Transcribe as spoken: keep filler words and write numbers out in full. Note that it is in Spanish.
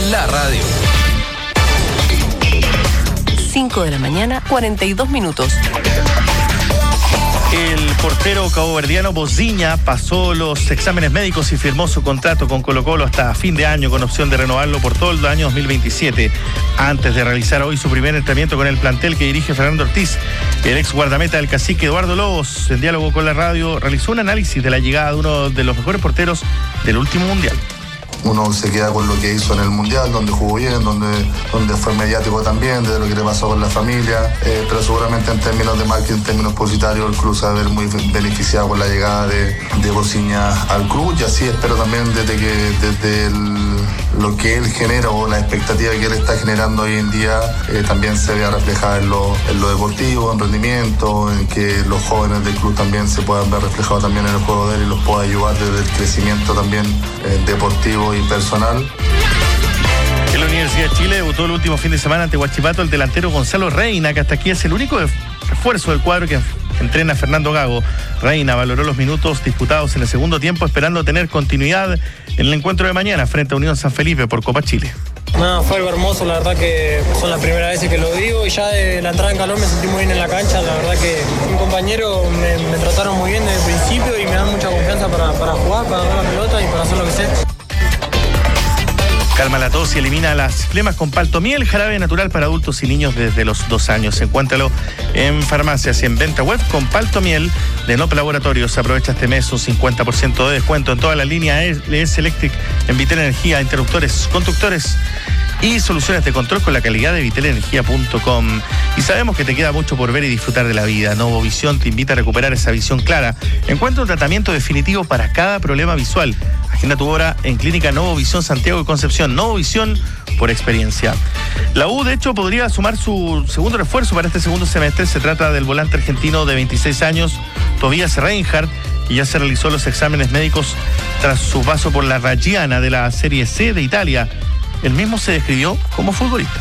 la radio. cinco de la mañana, cuarenta y dos minutos. El portero caboverdiano Boziña pasó los exámenes médicos y firmó su contrato con Colo-Colo hasta fin de año, con opción de renovarlo por todo el año dos mil veintisiete. Antes de realizar hoy su primer entrenamiento con el plantel que dirige Fernando Ortiz, el ex guardameta del Cacique Eduardo Lobos, en diálogo con la radio, realizó un análisis de la llegada de uno de los mejores porteros del último mundial. Uno se queda con lo que hizo en el Mundial, donde jugó bien, donde, donde fue mediático también, de lo que le pasó con la familia, eh, pero seguramente en términos de marketing, en términos publicitarios, el club se va a ver muy beneficiado con la llegada de, de Boziña al club, y así espero también desde, que, desde el, lo que él genera o la expectativa que él está generando hoy en día, eh, también se vea reflejada en lo, en lo deportivo, en rendimiento, en que los jóvenes del club también se puedan ver reflejados también en el juego de él y los pueda ayudar desde el crecimiento también eh, deportivo y personal. En la Universidad de Chile debutó el último fin de semana ante Huachipato el delantero Gonzalo Reina, que hasta aquí es el único refuerzo del cuadro que entrena Fernando Gago. Reina valoró los minutos disputados en el segundo tiempo, esperando tener continuidad en el encuentro de mañana frente a Unión San Felipe por Copa Chile. No, fue algo hermoso, la verdad que son las primeras veces que lo digo y ya de la entrada en calor me sentí muy bien en la cancha. La verdad que mis compañeros me, me trataron muy bien desde el principio y me dan mucha confianza para, para jugar, para dar la pelota y para hacer lo que sé. Calma la tos y elimina las flemas con Paltomiel, jarabe natural para adultos y niños desde los dos años. Encuéntralo en farmacias y en venta web con Paltomiel de Nop Laboratorios. Aprovecha este mes un cincuenta por ciento de descuento en toda la línea L S Electric, en Vitel Energía, interruptores, conductores y soluciones de control con la calidad de vitel energía punto com. Y sabemos que te queda mucho por ver y disfrutar de la vida. Novovisión te invita a recuperar esa visión clara. Encuentra un tratamiento definitivo para cada problema visual. Agenda tu hora en Clínica Novovisión Santiago y Concepción. Novovisión por experiencia. La U, de hecho, podría sumar su segundo refuerzo para este segundo semestre. Se trata del volante argentino de veintiséis años, Tobias Reinhardt, que ya se realizó los exámenes médicos tras su paso por la Reggiana de la Serie C de Italia. Él mismo se describió como futbolista.